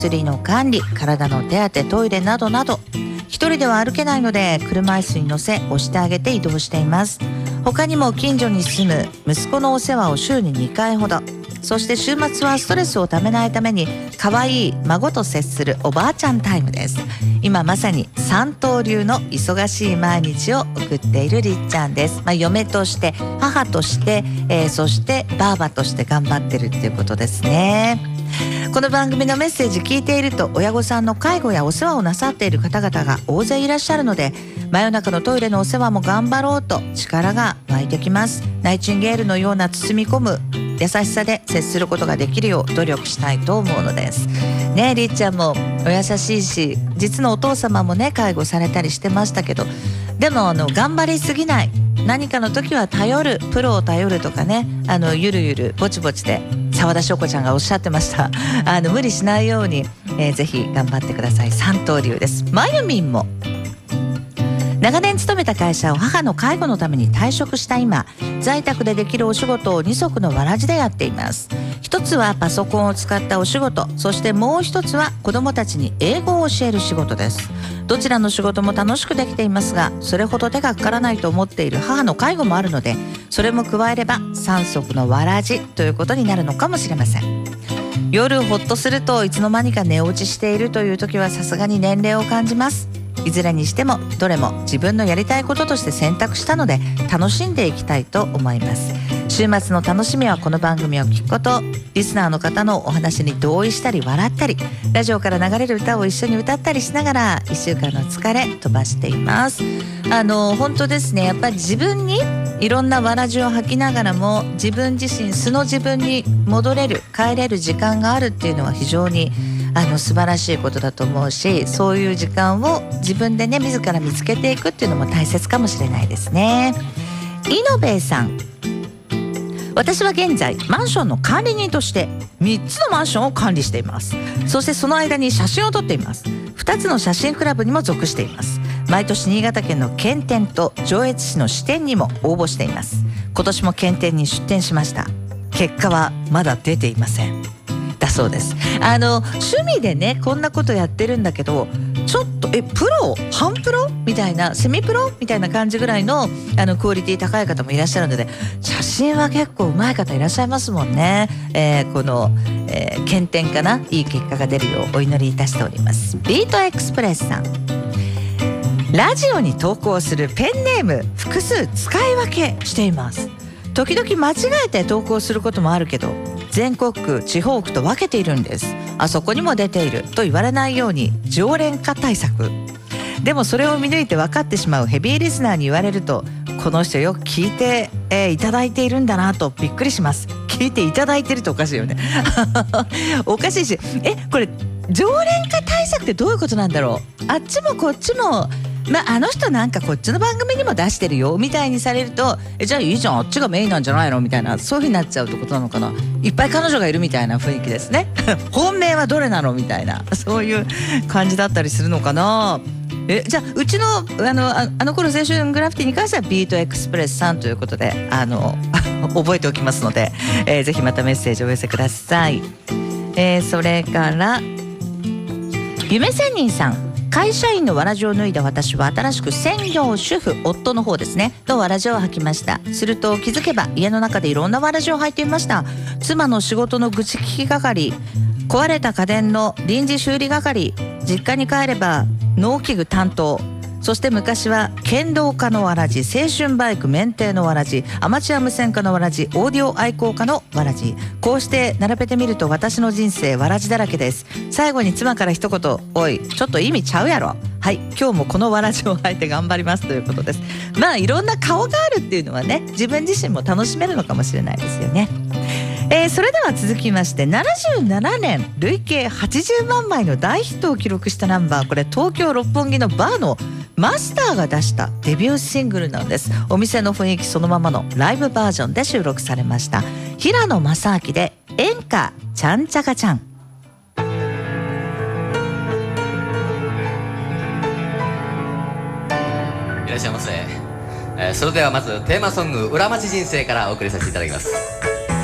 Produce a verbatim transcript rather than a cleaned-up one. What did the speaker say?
薬の管理、体の手当て、トイレなどなど、一人では歩けないので車椅子に乗せ押してあげて移動しています。他にも近所に住む息子のお世話を週ににかいほど、そして週末はストレスをためないために可愛い孫と接するおばあちゃんタイムです。今まさに三刀流の忙しい毎日を送っているりっちゃんです。まあ、嫁として母として、えー、そしてばあばとして頑張ってるっていうことですね。この番組のメッセージ聞いていると、親御さんの介護やお世話をなさっている方々が大勢いらっしゃるので、真夜中のトイレのお世話も頑張ろうと力が湧いてきます。ナイチンゲールのような包み込む優しさで接することができるよう努力したいと思うのですね。りっちゃんもお優しいし、実のお父様もね介護されたりしてましたけど、でもあの頑張りすぎない、何かの時は頼る、プロを頼るとかね、あのゆるゆるぼちぼちで澤田翔子ちゃんがおっしゃってました。あの無理しないように、えー、ぜひ頑張ってください。三刀流です。まゆみんも長年勤めた会社を母の介護のために退職した今、在宅でできるお仕事を二足のわらじでやっています。一つはパソコンを使ったお仕事、そしてもう一つは子どもたちに英語を教える仕事です。どちらの仕事も楽しくできていますが、それほど手がかからないと思っている母の介護もあるので、それも加えれば三足のわらじということになるのかもしれません。夜ほっとするといつの間にか寝落ちしているという時はさすがに年齢を感じます。いずれにしてもどれも自分のやりたいこととして選択したので楽しんでいきたいと思います。週末の楽しみはこの番組を聞くこと、リスナーの方のお話に同意したり笑ったり、ラジオから流れる歌を一緒に歌ったりしながらいっしゅうかんの疲れ飛ばしています。あの本当ですね、やっぱり自分にいろんなわらじを吐きながらも自分自身素の自分に戻れる、帰れる時間があるっていうのは非常にあの素晴らしいことだと思うし、そういう時間を自分でね自ら見つけていくっていうのも大切かもしれないですね。イノベイさん、私は現在マンションの管理人としてみっつのマンションを管理しています。そしてその間に写真を撮っています。ふたつの写真クラブにも属しています。毎年新潟県の県展と上越市の支店にも応募しています。今年も県展に出展しました。結果はまだ出ていませんだそうです。あの趣味でねこんなことやってるんだけど、ちょっとえプロ半プロみたいな、セミプロみたいな感じぐらいのあのクオリティ高い方もいらっしゃるので、写真は結構上手い方いらっしゃいますもんね。えー、この、えー、検点かないい結果が出るようお祈りいたしております。ビートエクスプレスさん、ラジオに投稿するペンネーム複数使い分けしています。時々間違えて投稿することもあるけど、全国区地方区と分けているんです。あそこにも出ていると言われないように常連化対策。でもそれを見抜いて分かってしまうヘビーリスナーに言われると、この人よく聞いて、えー、いただいているんだなとびっくりします。聞いていただいてるとおかしいよねおかしいし、えこれ常連化対策ってどういうことなんだろう。あっちもこっちもまあ、あの人なんかこっちの番組にも出してるよみたいにされると、えじゃあいいじゃんあっちがメインなんじゃないのみたいな、そういう風になっちゃうってことなのかな。いっぱい彼女がいるみたいな雰囲気ですね本命はどれなのみたいな、そういう感じだったりするのかな。えじゃあうちのあの あ, あの頃青春グラフィティに関してはビートエクスプレスさんということで、あの覚えておきますので、えー、ぜひまたメッセージをお寄せください。えー、それから夢仙人さん、会社員のわらじを脱いだ私は新しく専業主婦、夫の方ですねとわらじを履きました。すると気づけば家の中でいろんなわらじを履いていました。妻の仕事の愚痴聞き係、壊れた家電の臨時修理係、実家に帰れば農機具担当、そして昔は剣道家のわらじ、青春バイク免停のわらじ、アマチュア無線化のわらじ、オーディオ愛好家のわらじ、こうして並べてみると私の人生わらじだらけです。最後に妻から一言、おいちょっと意味ちゃうやろ。はい、今日もこのわらじを履いて頑張りますということです。まあいろんな顔があるっていうのはね、自分自身も楽しめるのかもしれないですよね。えー、それでは続きまして、ななじゅうななねん累計はちじゅうまんまいの大ヒットを記録したナンバー、これ東京六本木のバーのマスターが出したデビューシングルなんです。お店の雰囲気そのままのライブバージョンで収録されました。平野正明で演歌ちゃんちゃかちゃん。 いらっしゃいませ。えー、それではまずテーマソング裏町人生からお送りさせていただきます。